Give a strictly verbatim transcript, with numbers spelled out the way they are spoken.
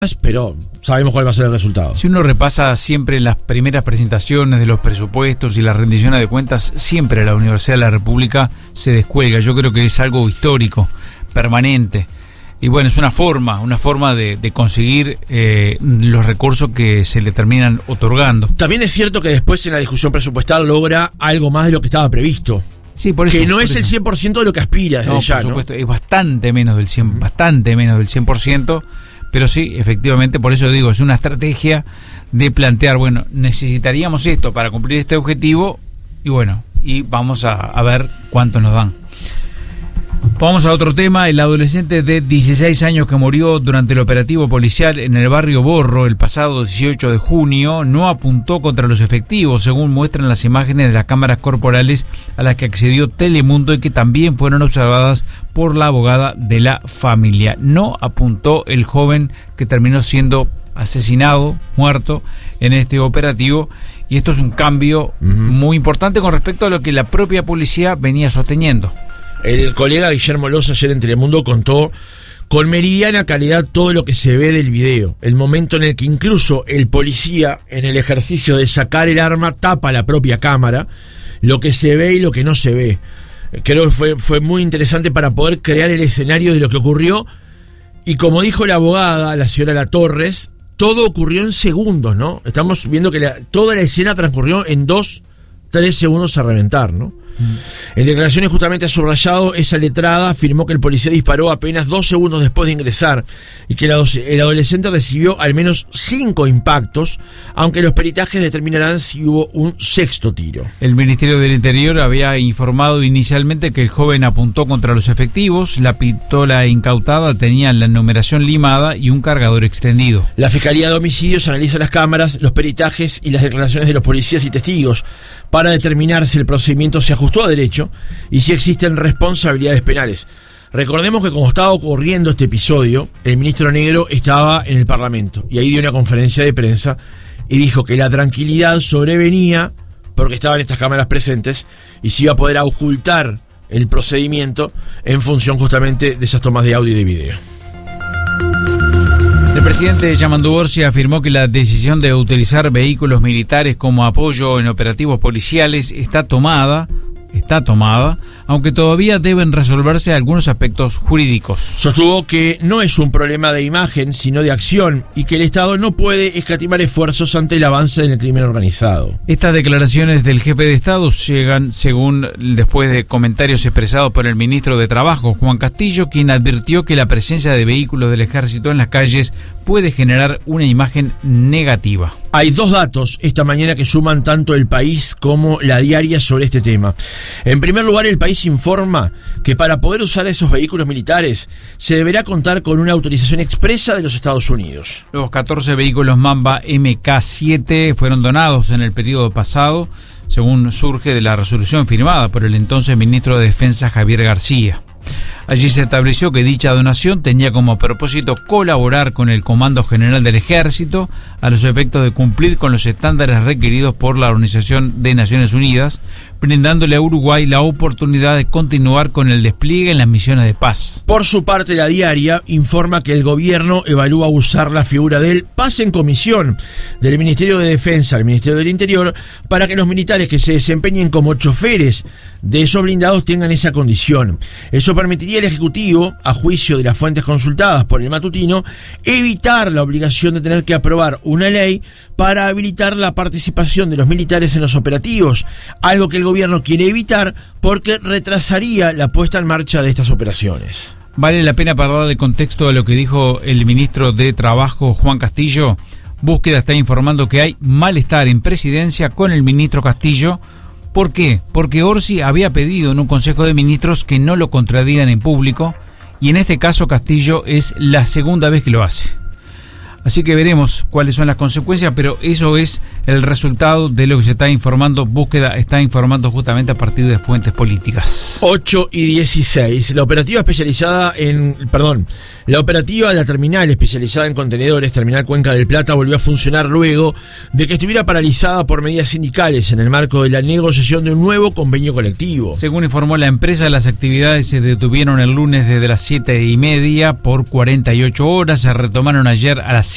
pero sabemos cuál va a ser el resultado. Si uno repasa siempre las primeras presentaciones de los presupuestos y las rendiciones de cuentas, siempre la Universidad de la República se descuelga. Yo creo que es algo histórico, permanente. Y bueno, es una forma, una forma de, de conseguir eh, los recursos que se le terminan otorgando. También es cierto que después en la discusión presupuestal logra algo más de lo que estaba previsto. Sí, por eso. Que no por es eso. el cien por ciento de lo que aspira desde No, ya, por supuesto, ¿no? es bastante menos del cien por ciento, bastante menos del cien por ciento. Pero sí, efectivamente, por eso digo, es una estrategia de plantear, bueno, necesitaríamos esto para cumplir este objetivo y bueno, y vamos a, a ver cuánto nos dan. Vamos a otro tema. El adolescente de dieciséis años que murió durante el operativo policial en el barrio Borro el pasado dieciocho de junio no apuntó contra los efectivos, según muestran las imágenes de las cámaras corporales a las que accedió Telemundo y que también fueron observadas por la abogada de la familia. No apuntó el joven que terminó siendo asesinado, muerto en este operativo, y esto es un cambio uh-huh. muy importante con respecto a lo que la propia policía venía sosteniendo. El colega Guillermo Loza ayer en Telemundo contó con meridiana claridad todo lo que se ve del video. El momento en el que incluso el policía, en el ejercicio de sacar el arma, tapa la propia cámara, lo que se ve y lo que no se ve. Creo que fue, fue muy interesante para poder crear el escenario de lo que ocurrió. Y como dijo la abogada, la señora La Torres, todo ocurrió en segundos, ¿no? Estamos viendo que la, toda la escena transcurrió en dos, tres segundos a reventar, ¿no? En declaraciones justamente ha subrayado esa letrada, afirmó que el policía disparó apenas dos segundos después de ingresar y que el adolescente recibió al menos cinco impactos, aunque los peritajes determinarán si hubo un sexto tiro. El Ministerio del Interior había informado inicialmente que el joven apuntó contra los efectivos, la pistola incautada tenía la numeración limada y un cargador extendido. La Fiscalía de Homicidios analiza las cámaras, los peritajes y las declaraciones de los policías y testigos para determinar si el procedimiento se ajustó a derecho y si existen responsabilidades penales. Recordemos que como estaba ocurriendo este episodio, el ministro Negro estaba en el Parlamento y ahí dio una conferencia de prensa y dijo que la tranquilidad sobrevenía porque estaban estas cámaras presentes y se iba a poder ocultar el procedimiento en función justamente de esas tomas de audio y de video. El presidente Yamandu Orsi afirmó que la decisión de utilizar vehículos militares como apoyo en operativos policiales está tomada, está tomada, aunque todavía deben resolverse algunos aspectos jurídicos. Sostuvo que no es un problema de imagen, sino de acción, y que el Estado no puede escatimar esfuerzos ante el avance del crimen organizado. Estas declaraciones del jefe de Estado llegan según después de comentarios expresados por el ministro de Trabajo, Juan Castillo, quien advirtió que la presencia de vehículos del ejército en las calles puede generar una imagen negativa. Hay dos datos esta mañana que suman tanto El País como La Diaria sobre este tema. En primer lugar, El País informa que para poder usar esos vehículos militares se deberá contar con una autorización expresa de los Estados Unidos. Los catorce vehículos Mamba M K siete fueron donados en el periodo pasado, según surge de la resolución firmada por el entonces ministro de Defensa Javier García. Allí se estableció que dicha donación tenía como propósito colaborar con el Comando General del Ejército a los efectos de cumplir con los estándares requeridos por la Organización de Naciones Unidas, brindándole a Uruguay la oportunidad de continuar con el despliegue en las misiones de paz. Por su parte, La Diaria informa que el gobierno evalúa usar la figura del pase en comisión del Ministerio de Defensa al Ministerio del Interior para que los militares que se desempeñen como choferes de esos blindados tengan esa condición. Eso permitiría al Ejecutivo, a juicio de las fuentes consultadas por el matutino, evitar la obligación de tener que aprobar una ley para habilitar la participación de los militares en los operativos, algo que el gobierno quiere evitar porque retrasaría la puesta en marcha de estas operaciones. Vale la pena para dar el contexto a lo que dijo el ministro de Trabajo, Juan Castillo. Búsqueda está informando que hay malestar en presidencia con el ministro Castillo. ¿Por qué? Porque Orsi había pedido en un consejo de ministros que no lo contradigan en público y en este caso Castillo es la segunda vez que lo hace. Así que veremos cuáles son las consecuencias, pero eso es el resultado de lo que se está informando. Búsqueda está informando justamente a partir de fuentes políticas. ocho y dieciséis. La operativa especializada en... Perdón. La operativa de la terminal especializada en contenedores, Terminal Cuenca del Plata, volvió a funcionar luego de que estuviera paralizada por medidas sindicales en el marco de la negociación de un nuevo convenio colectivo. Según informó la empresa, las actividades se detuvieron el lunes desde las siete y media por cuarenta y ocho horas. Se retomaron ayer a las